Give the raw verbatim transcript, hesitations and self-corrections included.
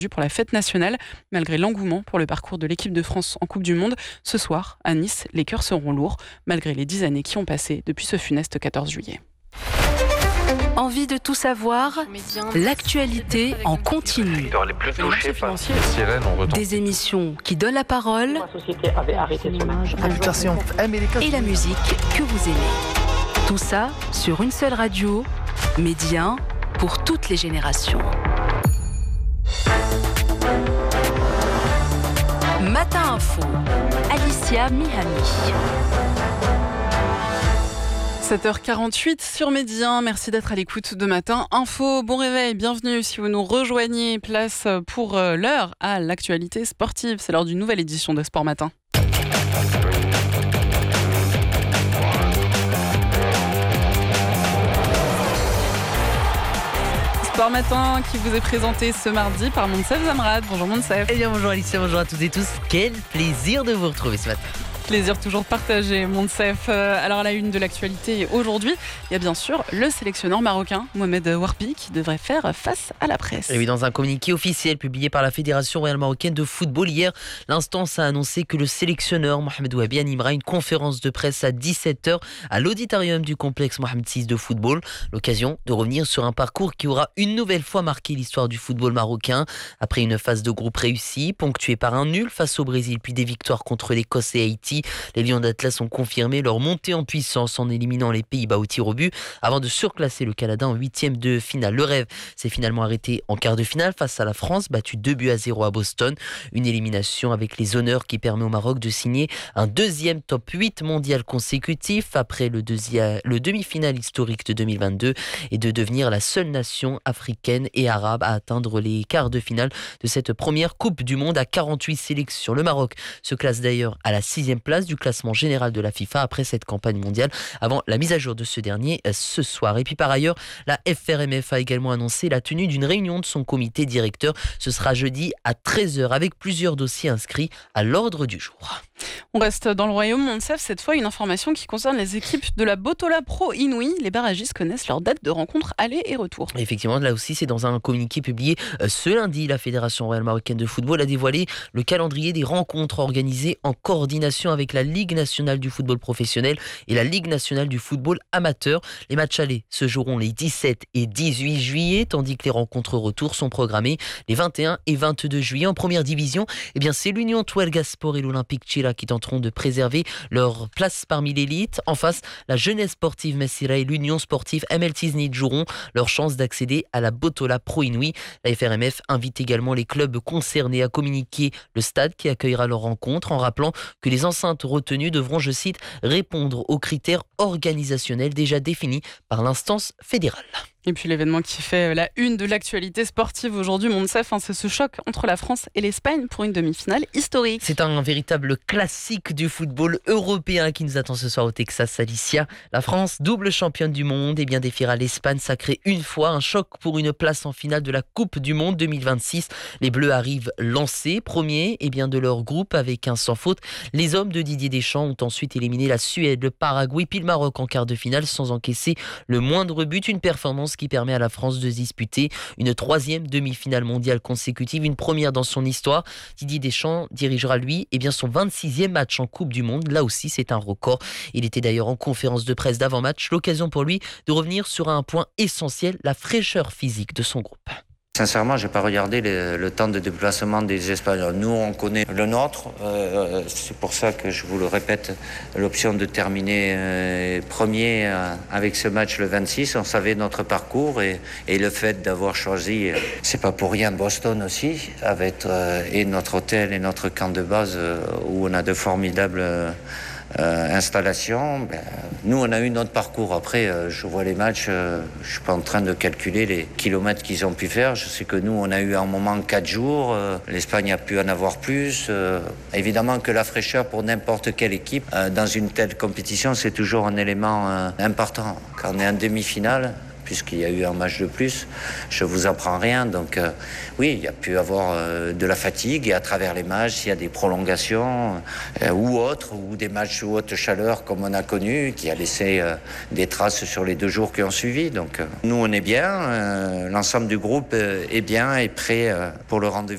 pour la fête nationale. Malgré l'engouement pour le parcours de l'équipe de France en Coupe du Monde, ce soir, à Nice, les cœurs seront lourds, malgré les dix années qui ont passé depuis ce funeste quatorze juillet. Envie de tout savoir? L'actualité en continu. Les plus touchés par les sirènes ont retenti. Des émissions qui donnent la parole et la musique que vous aimez. Tout ça sur une seule radio, Média pour toutes les générations. Matin Info, Alicia Mihami. sept heures quarante-huit sur Média, merci d'être à l'écoute de Matin Info. Bon réveil, bienvenue si vous nous rejoignez. Place pour l'heure à l'actualité sportive. C'est l'heure d'une nouvelle édition de Sport Matin. Sport Matin qui vous est présenté ce mardi par Monsef Zamrad. Bonjour Monsef. Eh bien bonjour Alicia, bonjour à toutes et tous. Quel plaisir de vous retrouver ce matin. Plaisir toujours partagé, Monsef. Alors à la une de l'actualité aujourd'hui, il y a bien sûr le sélectionneur marocain Mohamed Warbi qui devrait faire face à la presse. Et oui, dans un communiqué officiel publié par la Fédération royale marocaine de football hier, l'instance a annoncé que le sélectionneur Mohamed Warbi animera une conférence de presse à dix-sept heures à l'auditorium du complexe Mohamed six de football. L'occasion de revenir sur un parcours qui aura une nouvelle fois marqué l'histoire du football marocain. Après une phase de groupe réussie, ponctuée par un nul face au Brésil puis des victoires contre l'Écosse et Haïti, les Lions d'Atlas ont confirmé leur montée en puissance en éliminant les Pays-Bas au tir au but avant de surclasser le Canada en huitième de finale. Le rêve s'est finalement arrêté en quart de finale face à la France, battue deux buts à zéro à Boston. Une élimination avec les honneurs qui permet au Maroc de signer un deuxième top huit mondial consécutif après le, deuxi- le demi-finale historique de deux mille vingt-deux et de devenir la seule nation africaine et arabe à atteindre les quarts de finale de cette première Coupe du Monde à quarante-huit sélections. Le Maroc se classe d'ailleurs à la sixième place du classement général de la FIFA après cette campagne mondiale, avant la mise à jour de ce dernier ce soir. Et puis par ailleurs, la F R M F a également annoncé la tenue d'une réunion de son comité directeur. Ce sera jeudi à treize heures avec plusieurs dossiers inscrits à l'ordre du jour. On reste dans le royaume Monsef, cette fois une information qui concerne les équipes de la Botola Pro Inouï. Les barragistes connaissent leur date de rencontre aller et retour. Effectivement, là aussi c'est dans un communiqué publié ce lundi. La Fédération royale marocaine de football a dévoilé le calendrier des rencontres organisées en coordination avec la Ligue nationale du football professionnel et la Ligue nationale du football amateur. Les matchs allés se joueront les dix-sept et dix-huit juillet, tandis que les rencontres retour sont programmées les vingt et un et vingt-deux juillet. En première division, eh bien, c'est l'Union Tuelga Sport et l'Olympique Tchira qui tenteront de préserver leur place parmi l'élite. En face, la jeunesse sportive Messira et l'Union sportive M L Tiznit joueront leur chance d'accéder à la Botola Pro Inouï. La F R M F invite également les clubs concernés à communiquer le stade qui accueillera leur rencontre en rappelant que les enceintes retenues devront, je cite, répondre aux critères organisationnels déjà définis par l'instance fédérale. Et puis l'événement qui fait la une de l'actualité sportive aujourd'hui, Monsef, hein, c'est ce choc entre la France et l'Espagne pour une demi-finale historique. C'est un véritable classique du football européen qui nous attend ce soir au Texas, Alicia. La France, double championne du monde, et bien défiera l'Espagne sacrée une fois. Un choc pour une place en finale de la Coupe du Monde deux mille vingt-six. Les Bleus arrivent lancés, premiers et bien de leur groupe avec un sans faute. Les hommes de Didier Deschamps ont ensuite éliminé la Suède, le Paraguay puis le Maroc en quart de finale sans encaisser le moindre but. Une performance qui permet à la France de disputer une troisième demi-finale mondiale consécutive, une première dans son histoire. Didier Deschamps dirigera lui eh bien son vingt-sixième match en Coupe du Monde. Là aussi, c'est un record. Il était d'ailleurs en conférence de presse d'avant-match, l'occasion pour lui de revenir sur un point essentiel, la fraîcheur physique de son groupe. Sincèrement, je n'ai pas regardé le, le temps de déplacement des Espagnols. Nous, on connaît le nôtre. Euh, c'est pour ça que je vous le répète, l'option de terminer euh, premier euh, avec ce match le vingt-six. On savait notre parcours et, et le fait d'avoir choisi, euh, c'est pas pour rien, Boston aussi, avec euh, et notre hôtel et notre camp de base euh, où on a de formidables euh, Euh, installation, ben, nous on a eu notre parcours. Après, euh, je vois les matchs, euh, je suis pas en train de calculer les kilomètres qu'ils ont pu faire. Je sais que nous on a eu un moment quatre jours, euh, l'Espagne a pu en avoir plus. Euh, évidemment que la fraîcheur pour n'importe quelle équipe euh, dans une telle compétition, c'est toujours un élément euh, important. Quand on est en demi-finale, puisqu'il y a eu un match de plus, je vous apprends rien. Donc euh, oui, il y a pu avoir euh, de la fatigue et à travers les matchs, il y a des prolongations euh, ou autres, ou des matchs sous haute chaleur comme on a connu, qui a laissé euh, des traces sur les deux jours qui ont suivi. Donc euh, nous, on est bien, euh, l'ensemble du groupe euh, est bien et prêt euh, pour le rendez-vous.